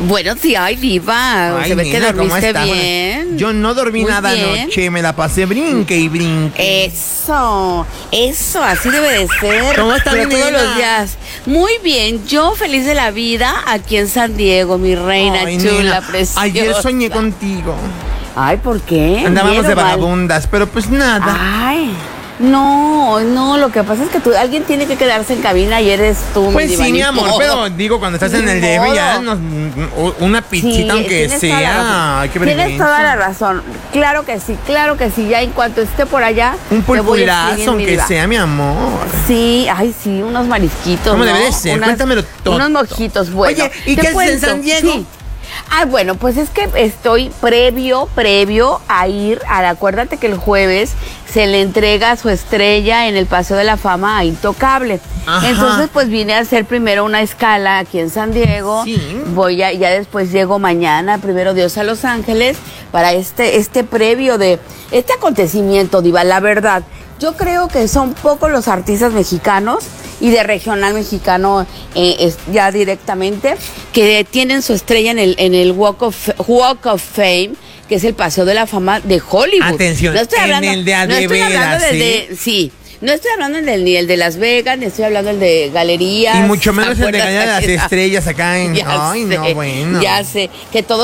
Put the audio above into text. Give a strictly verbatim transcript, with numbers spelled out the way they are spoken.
Buenos días, ay, diva. Ay, Se ve nena, que ¿cómo dormiste estás? bien. Yo no dormí Muy nada bien. anoche, me la pasé brinque y brinque. Eso, eso, así debe de ser. ¿Cómo está Pero mi todos nena? los días. Muy bien, yo feliz de la vida aquí en San Diego, mi reina Ay, chula, nena, preciosa. ayer soñé contigo. Ay, ¿por qué? Andábamos ¿Bien de o mal? vagabundas, pero pues nada. Ay, no, no, lo que pasa es que tú, alguien tiene que quedarse en cabina y eres tú, mi Pues sí, diva, mi ni amor, modo. pero digo, cuando estás en Ni el D F ya modo. nos- una pizzita Sí, aunque tienes toda la razón. sea. Ay, qué Tienes vergüenza. toda la razón. Claro que sí, claro que sí. Ya en cuanto esté por allá, Un te voy a pulpulazo, escribir, mi aunque diva. sea, mi amor. Sí, ay, sí, unos marisquitos. ¿Cómo ¿no? debe de ser? Unas- Cuéntamelo todo. Unos mojitos, bueno. Oye, ¿y te qué haces en cuento, San Diego? sí. Ah, bueno, pues es que estoy previo, previo a ir, a, acuérdate que el jueves se le entrega su estrella en el Paseo de la Fama a Intocable. Ajá. Entonces, pues vine a hacer primero una escala aquí en San Diego. Sí. Voy a, ya después llego mañana, primero Dios, a Los Ángeles, para este, este previo de este acontecimiento, diva, la verdad. Yo creo que son pocos los artistas mexicanos y de regional mexicano eh, es- ya directamente que tienen su estrella en el en el Walk of Walk of Fame, que es el Paseo de la Fama de Hollywood. Atención, no estoy en hablando, el de a no de estoy hablando veras, del ¿eh? de sí. No estoy hablando del, ni el de Las Vegas, ni estoy hablando del de Galerías. Y mucho menos el de ¿te acuerdas? Galerías de las Estrellas acá en- Ya ay, sé, no, bueno. Ya sé, que todo